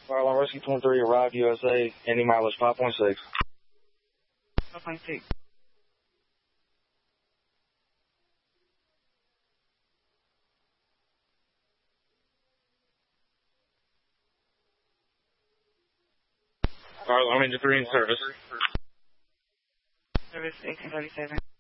Alarm Rescue 23, arrived USA, any mileage 5.6. 5.6. Alarm Engine 3 in service. Service 1837.